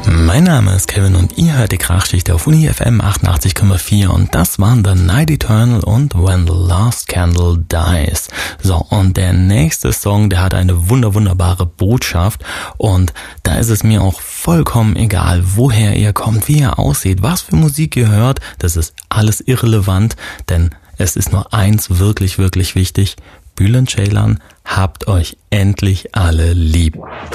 Mein Name ist Kevin und ihr hört die Krachschicht auf Uni FM 88,4 und das waren The Night Eternal und When the Last Candle Dies. So, und der nächste Song, der hat eine wunderbare Botschaft und da ist es mir auch vollkommen egal, woher ihr kommt, wie ihr aussieht, was für Musik ihr hört, das ist alles irrelevant, denn es ist nur eins wirklich wichtig: Bülent Ceylan, habt euch endlich alle lieb.